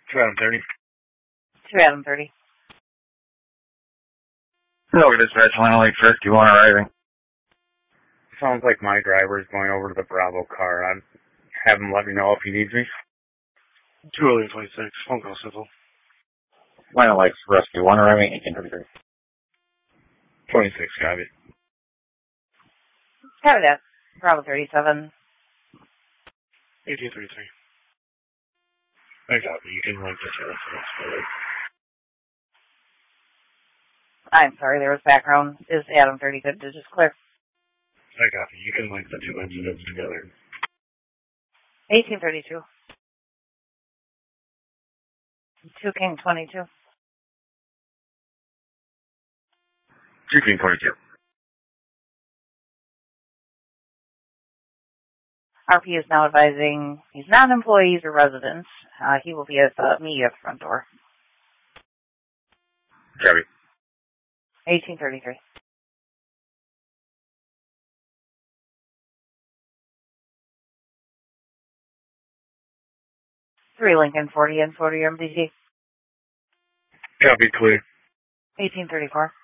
2 Adam 30. 2 Adam 30. Hello, dispatch, Atlanta Lake 51 arriving. Sounds like my driver is going over to the Bravo car. I'd have him let me know if he needs me. 20826, phone call civil. Atlanta Lake Rescue 1 arriving, 1833. 26, copy. Copy that. Bravo 37. 1833. I copy. You can link the telephone. I'm sorry, there was background. Is Adam 30 good to just clear? I copy. You can link the two incidents together. 1832. 2 King 22. 2 King 22. RP is now advising he's not an employee, he's a resident. He will be at me at the front door. Copy. 1833. Three Lincoln 40 and 40 MDT. Copy, clear. 1834.